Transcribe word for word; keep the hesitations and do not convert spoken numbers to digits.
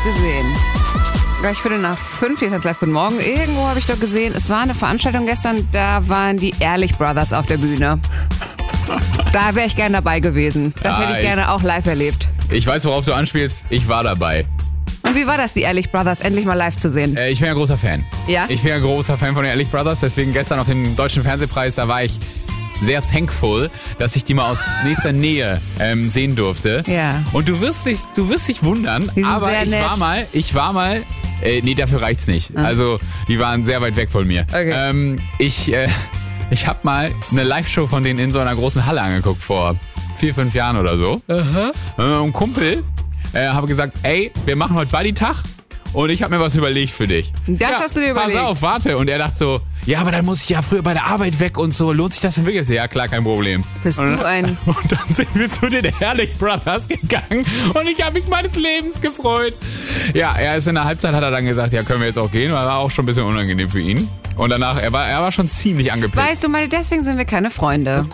nicht gesehen. Gleich Viertel nach fünf, hier ist jetzt live, guten Morgen. Irgendwo habe ich doch gesehen, es war eine Veranstaltung gestern, da waren die Ehrlich Brothers auf der Bühne. Da wäre ich gerne dabei gewesen. Das Ja, hätte ich ich- gerne auch live erlebt. Ich weiß, worauf du anspielst. Ich war dabei. Und wie war das, die Ehrlich Brothers endlich mal live zu sehen? Äh, ich bin ein großer Fan. Ja? Ich bin ein großer Fan von den Ehrlich Brothers. Deswegen gestern auf dem Deutschen Fernsehpreis, da war ich sehr thankful, dass ich die mal aus nächster Nähe ähm, sehen durfte. Ja. Und du wirst dich, du wirst dich wundern, Die sind aber sehr ich nett. war mal, ich war mal, äh, nee, dafür reicht's nicht. Also, die waren sehr weit weg von mir. Okay. Ähm, ich, äh, ich habe mal eine Live-Show von denen in so einer großen Halle angeguckt vor vier, fünf Jahren oder so. Aha. Äh, ein Kumpel äh, habe gesagt, ey, wir machen heute Buddy-Tag. Und ich habe mir was überlegt für dich. Das hast du dir überlegt? Pass auf, warte. Und er dachte so, ja, aber dann muss ich ja früher bei der Arbeit weg und so. Lohnt sich das denn wirklich? Ja, klar, kein Problem. Bist und, du ein- Und dann sind wir zu den Ehrlich Brothers gegangen und ich habe mich meines Lebens gefreut. Ja, er ist in der Halbzeit, hat er dann gesagt, ja, können wir jetzt auch gehen. War auch schon ein bisschen unangenehm für ihn. Und danach, er war, er war schon ziemlich angepisst. Weißt du, meine, deswegen sind wir keine Freunde.